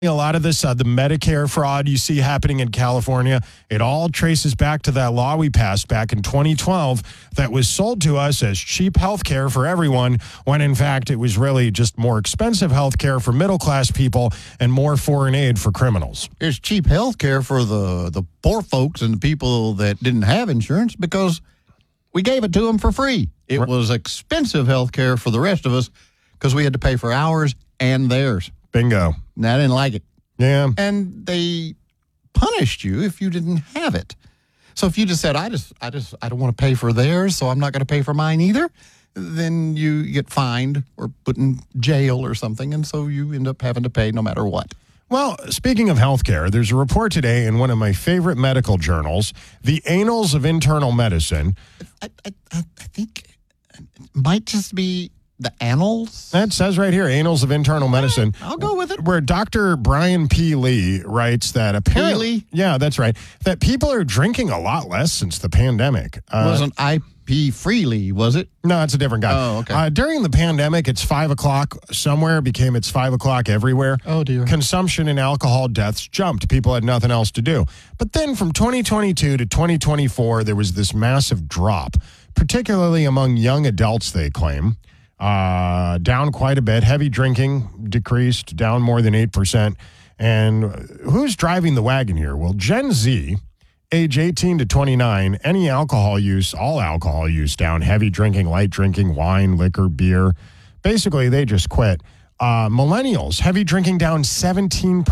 A lot of this, the Medicare fraud you see happening in California, it all traces back to that law we passed back in 2012 that was sold to us as cheap health care for everyone, when in fact it was really just more expensive health care for middle-class people and more foreign aid for criminals. It's cheap health care for the poor folks and the people that didn't have insurance because we gave it to them for free. It was expensive health care for the rest of us because we had to pay for ours and theirs. Bingo. And I didn't like it. Yeah. And they punished you if you didn't have it. So if you just said, I don't want to pay for theirs, so I'm not going to pay for mine either, then you get fined or put in jail or something, and so you end up having to pay no matter what. Well, speaking of healthcare, there's a report today in one of my favorite medical journals, the Annals of Internal Medicine. I think it might just be the Annals? That says right here, Annals of Internal Medicine. I'll go with it. Where Dr. Brian P. Lee writes that apparently... Yeah, that's right. That people are drinking a lot less since the pandemic. Wasn't IP Freely, was it? No, it's a different guy. Oh, okay. During the pandemic, it's 5 o'clock somewhere, became it's 5 o'clock everywhere. Oh, dear. Consumption and alcohol deaths jumped. People had nothing else to do. But then from 2022 to 2024, there was this massive drop, particularly among young adults, they claim. Down quite a bit. Heavy drinking decreased, down more than 8%. And who's driving the wagon here? Well, Gen Z, age 18 to 29, any alcohol use, all alcohol use down. Heavy drinking, light drinking, wine, liquor, beer. Basically, they just quit. Millennials, heavy drinking down 17%.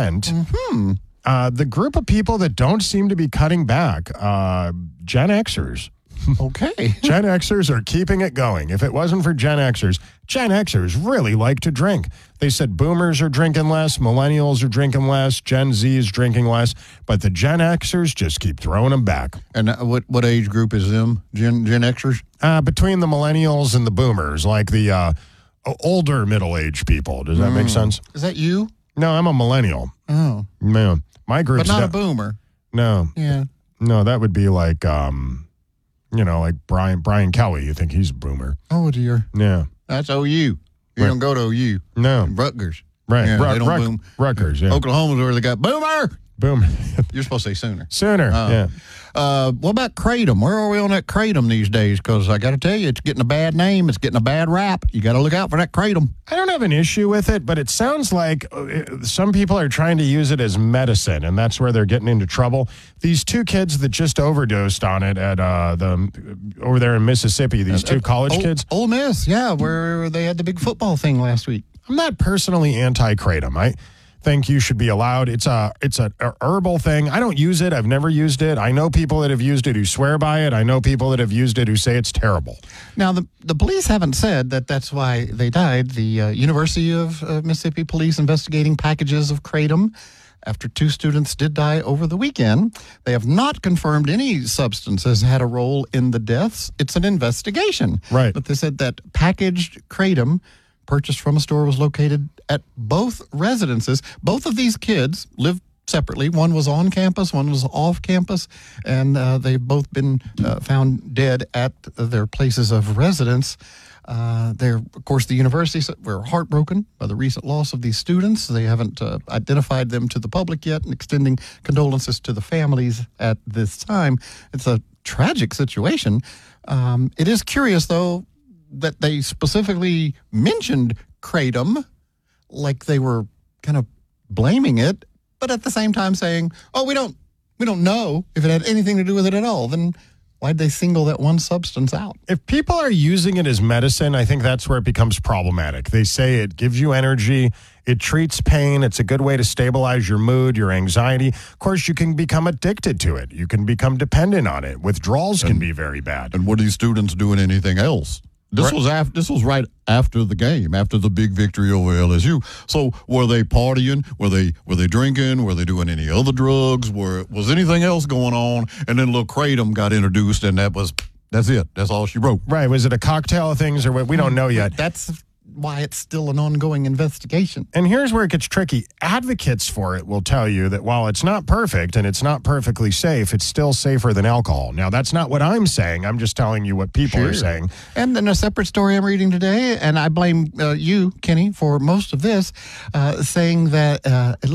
Mm-hmm. The group of people that don't seem to be cutting back, Gen Xers. Okay. Gen Xers are keeping it going. If it wasn't for Gen Xers really like to drink. They said boomers are drinking less, millennials are drinking less, Gen Z is drinking less, but the Gen Xers just keep throwing them back. And what age group is them, Gen Xers? Between the millennials and the boomers, like the older middle-aged people. Does that make sense? Is that you? No, I'm a millennial. Oh. Man, my group's... But not a boomer. No. Yeah. No, that would be like... like Brian Kelly. You think he's a boomer. Oh, dear. Yeah. That's OU. You don't go to OU. No. Rutgers. Right. Yeah, they don't boom. Rutgers, yeah. Oklahoma's where they got boomer. Boom. You're supposed to say sooner. Sooner, yeah. What about Kratom? Where are we on that Kratom these days? Because I got to tell you, it's getting a bad name. It's getting a bad rap. You got to look out for that Kratom. I don't have an issue with it, but it sounds like some people are trying to use it as medicine, and that's where they're getting into trouble. These two kids that just overdosed on it at over there in Mississippi, these two college kids. Ole Miss, yeah, where they had the big football thing last week. I'm not personally anti-Kratom. I think you should be allowed. It's a herbal thing. I don't use it. I've never used it. I know people that have used it who swear by it. I know people that have used it who say it's terrible. Now, the police haven't said that that's why they died. The University of Mississippi police investigating packages of Kratom after 2 students did die over the weekend. They have not confirmed any substance has had a role in the deaths. It's an investigation. Right. But they said that packaged Kratom purchased from a store was located at both residences. Both of these kids live separately. One was on campus, one was off campus, and they've both been found dead at their places of residence. Of course, the university said we're heartbroken by the recent loss of these students. They haven't identified them to the public yet, and extending condolences to the families at this time. It's a tragic situation. It is curious, though, that they specifically mentioned Kratom like they were kind of blaming it, but at the same time saying, oh, we don't know if it had anything to do with it at all. Then why'd they single that one substance out? If people are using it as medicine, I think that's where it becomes problematic. They say it gives you energy, it treats pain, it's a good way to stabilize your mood, your anxiety. Of course, you can become addicted to it. You can become dependent on it. Withdrawals can be very bad. And were these students doing anything else? This was right after the game, after the big victory over LSU. So were they partying? Were they drinking? Were they doing any other drugs? Was anything else going on? And then little Kratom got introduced, and that's it. That's all she wrote. Right. Was it a cocktail of things, or what? We don't know yet. That's why it's still an ongoing investigation. And here's where it gets tricky. Advocates for it will tell you that while it's not perfect and it's not perfectly safe, it's still safer than alcohol. Now, that's not what I'm saying. I'm just telling you what people are saying. And then a separate story I'm reading today, and I blame you, Kenny, for most of this, saying that